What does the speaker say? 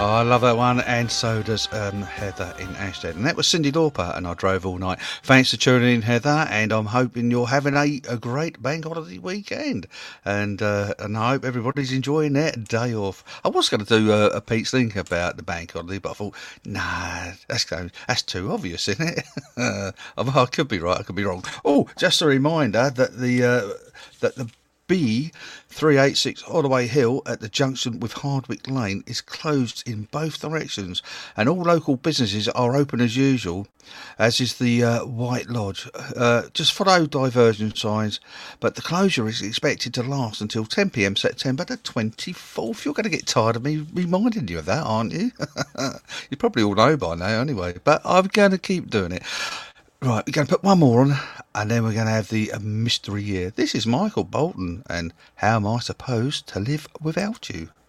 Oh, I love that one, and so does Heather in Ashton. And that was Cyndi Lauper, and I drove all night. Thanks for tuning in, Heather, and I'm hoping you're having a great bank holiday weekend. And I hope everybody's enjoying their day off. I was going to do a Pete's Link about the bank holiday, but I thought, nah, that's too obvious, isn't it? I could be right, I could be wrong. Oh, just a reminder that the B386 Holloway Hill at the junction with Hardwick Lane is closed in both directions, and all local businesses are open as usual, as is the White Lodge. Just follow diversion signs, but the closure is expected to last until 10 p.m. September the 24th. You're going to get tired of me reminding you of that, aren't you? You probably all know by now anyway, but I'm going to keep doing it. Right, we're going to put one more on, and then we're going to have the mystery year. This is Michael Bolton, and How Am I Supposed to Live Without You?